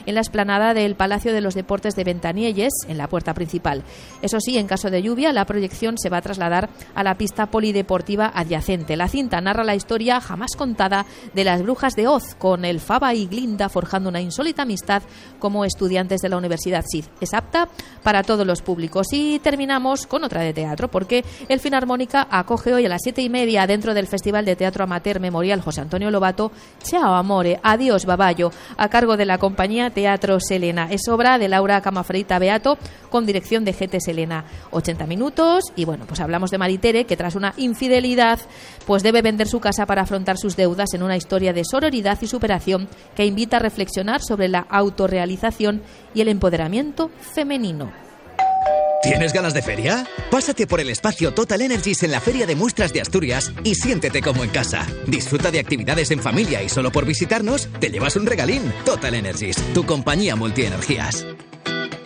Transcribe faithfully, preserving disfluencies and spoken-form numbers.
en la explanada del Palacio de los Deportes de Ventanielles, en la puerta principal. Eso sí, en caso de lluvia, la proyección se va a trasladar a la pista polideportiva adyacente. La cinta narra la historia jamás contada de las brujas de Oz, con el Faba y Glinda forjando una insólita amistad como estudiantes de la Universidad Sid. Es apta para todos los públicos. Y terminamos con otra de teatro, porque el Filarmónica acoge hoy a las siete y media, dentro del Festival de Teatro Amateur Memorial José Antonio Lobato, Ciao Amore, Adiós Baballo, a cargo de la compañía Teatro Selena. Es obra de Laura Camafreita Beato, con dirección de G T Selena. ochenta minutos, y bueno, pues hablamos de Maritere, que tras una infidelidad, pues debe vender su casa para afrontar sus deudas, en una historia de sororidad y superación que invita a reflexionar sobre la autorrealización y el empoderamiento femenino. ¿Tienes ganas de feria? Pásate por el espacio Total Energies en la Feria de Muestras de Asturias y siéntete como en casa. Disfruta de actividades en familia y solo por visitarnos te llevas un regalín. Total Energies, tu compañía multienergías.